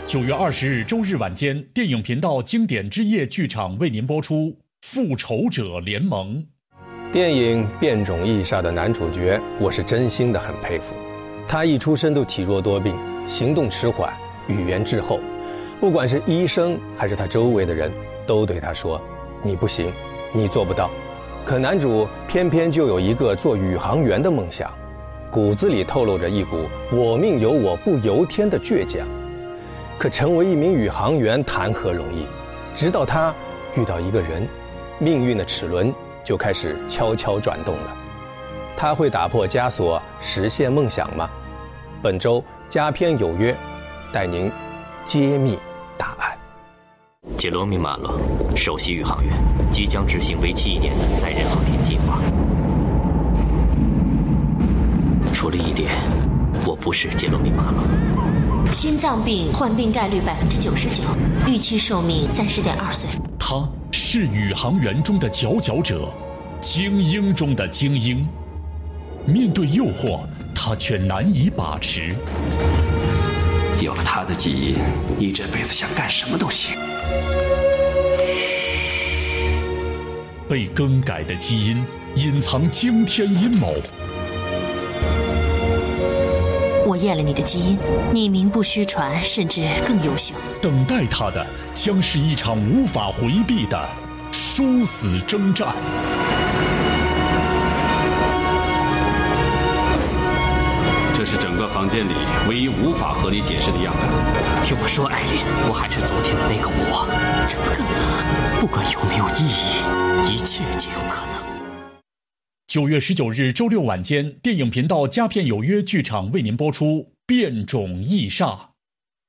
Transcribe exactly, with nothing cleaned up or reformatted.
九月二十日周日晚间，电影频道经典之夜剧场为您播出《复仇者联盟》。 电影《变种异煞》的男主角，我是真心的很佩服。他一出生就体弱多病，行动迟缓，语言滞后。不管是医生还是他周围的人，都对他说：“你不行，你做不到。”可男主偏偏就有一个做宇航员的梦想，骨子里透露着一股“我命由我不由天”的倔强。可成为一名宇航员谈何容易？直到他遇到一个人，命运的齿轮就开始悄悄转动了。他会打破枷锁，实现梦想吗？本周佳片有约，带您揭秘答案。 杰罗米·马洛，首席宇航员，即将执行为期一年的载人航天计划。除了一点，我不是杰罗米·马洛。 心脏病患病概率百分之九十九，预期寿命三十点二岁。 他是宇航员中的佼佼者，精英中的精英。面对诱惑，他却难以把持。 有了他的基因，你这辈子想干什么都行。 被更改的基因隐藏惊天阴谋。 我验了你的基因，你名不虚传，甚至更优秀。 等待他的将是一场无法回避的殊死征战。 这是整个房间里唯一无法合理解释的样本。 听我说，艾琳，我还是昨天的那个我。 这不可能。 不管有没有意义，一切皆有可能。 九月十九日周六晚间，电影频道佳片有约剧场为您播出《变种异煞》。